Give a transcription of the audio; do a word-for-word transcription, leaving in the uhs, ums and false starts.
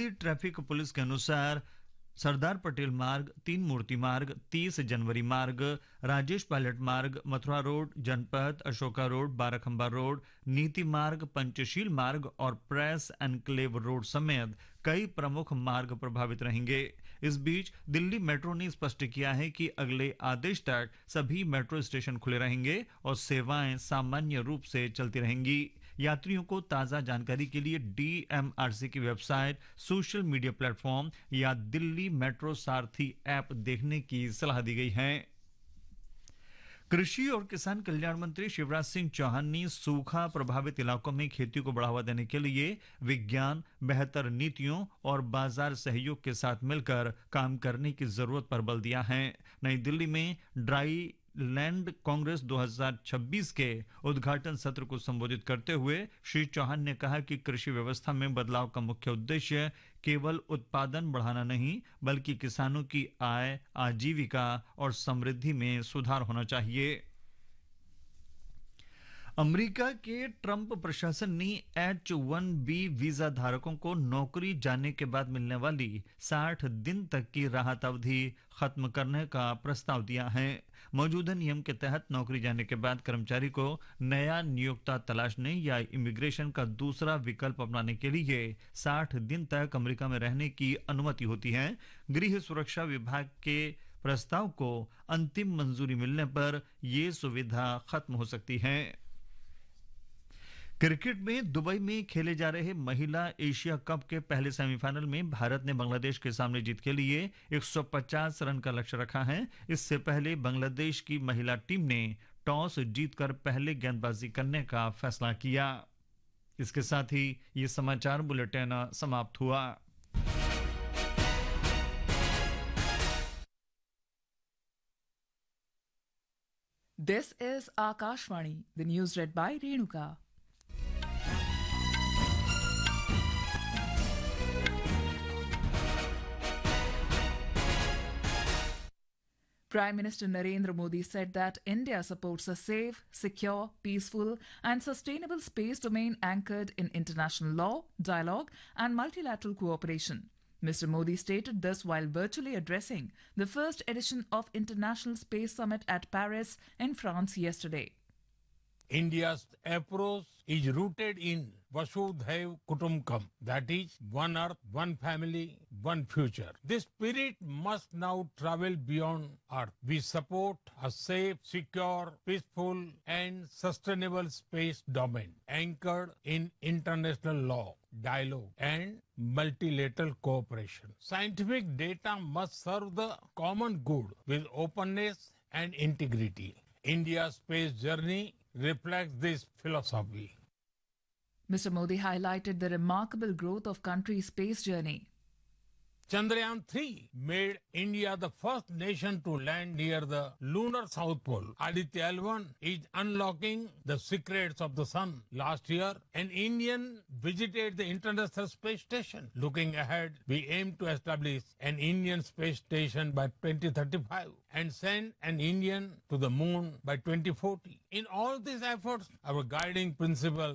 Delhi traffic police के अनुसार सरदार पटेल मार्ग, तीन मूर्ति मार्ग, तीस जनवरी मार्ग, राजेश पायलट मार्ग, मथुरा रोड, जनपथ, अशोका रोड, बाराखंबा रोड, नीति मार्ग, पंचशील मार्ग और प्रेस एनक्लेव रोड समेत कई प्रमुख मार्ग प्रभावित रहेंगे। इस बीच दिल्ली मेट्रो ने स्पष्ट किया है कि अगले आदेश तक सभी मेट्रो स्टेशन खुले रहेंगे और सेवाएं सामान्य रूप से चलती रहेंगी। यात्रियों को ताज़ा जानकारी के लिए डीएमआरसी की वेबसाइट, सोशल मीडिया प्लेटफॉर्म या दिल्ली मेट्रो सारथी ऐप देखने की सलाह दी गई है। कृषि और किसान कल्याण मंत्री शिवराज सिंह चौहान ने सूखा प्रभावित इलाकों में खेती को बढ़ावा देने के लिए विज्ञान, बेहतर नीतियों और बाजार सहयोग के साथ मिलकर काम करने की जरूरत पर बल दिया है। नई दिल्ली में ड्राई लैंड कांग्रेस दो हज़ार छब्बीस के उद्घाटन सत्र को संबोधित करते हुए श्री चौहान ने कहा कि कृषि व्यवस्था में बदलाव का मुख्य उद्देश्य केवल उत्पादन बढ़ाना नहीं, बल्कि किसानों की आय, आजीविका और समृद्धि में सुधार होना चाहिए। अमेरिका के ट्रंप प्रशासन ने एच वन बी वीजा धारकों को नौकरी जाने के बाद मिलने वाली साठ दिन तक की राहत अवधि खत्म करने का प्रस्ताव दिया है। मौजूदा नियम के तहत नौकरी जाने के बाद कर्मचारी को नया नियोक्ता तलाशने या इमिग्रेशन का दूसरा विकल्प अपनाने के लिए साठ दिन तक अमेरिका में रहने की अनुमति होती है। गृह सुरक्षा विभाग के प्रस्ताव को अंतिम मंजूरी मिलने पर यह सुविधा खत्म हो सकती है। क्रिकेट में दुबई में खेले जा रहे महिला एशिया कप के पहले सेमीफाइनल में भारत ने बांग्लादेश के सामने जीत के लिए एक सौ पचास रन का लक्ष्य रखा है। इससे पहले बांग्लादेश की महिला टीम ने टॉस जीतकर पहले गेंदबाजी करने का फैसला किया। इसके साथ ही ये समाचार बुलेटिन समाप्त हुआ। This is Akashvani, the news read by Renuka. Prime Minister Narendra Modi said that India supports a safe, secure, peaceful and sustainable space domain anchored in international law, dialogue and multilateral cooperation. Mister Modi stated this while virtually addressing the first edition of International Space Summit at Paris in France yesterday. India's approach is rooted in Vasudhaiv Kutumbakam, that is, one earth, one family, one future. This spirit must now travel beyond earth. We support a safe, secure, peaceful and sustainable space domain anchored in international law, dialogue and multilateral cooperation. Scientific data must serve the common good with openness and integrity. India's space journey reflects this philosophy. Mister Modi highlighted the remarkable growth of country's space journey. Chandrayaan three made India the first nation to land near the lunar South Pole. Aditya L one is unlocking the secrets of the sun. Last year, an Indian visited the International Space Station. Looking ahead, we aim to establish an Indian space station by twenty thirty-five and send an Indian to the moon by twenty forty. In all these efforts, our guiding principle